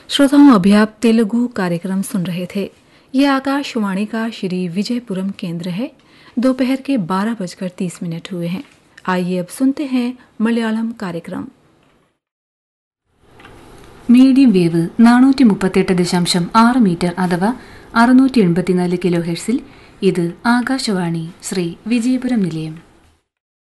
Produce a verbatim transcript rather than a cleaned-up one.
श्रोताओं, अभी आप तेलुगु कार्यक्रम सुन रहे थे। ये आकाशवाणी का श्री विजयपुरम केंद्र है। दोपहर के बारह बजकर तीस मिनट हुए हैं। आइए अब सुनते हैं मलयालम कार्यक्रम। മീഡിയം വേവ് നാനൂറ്റി മുപ്പത്തെട്ട് ദശാംശം ആറ് മീറ്റർ അഥവാ അറുന്നൂറ്റി എൺപത്തിനാല് കിലോ ഹെർട്സിൽ ഇത് ആകാശവാണി ശ്രീ വിജയപുരം നിലയം.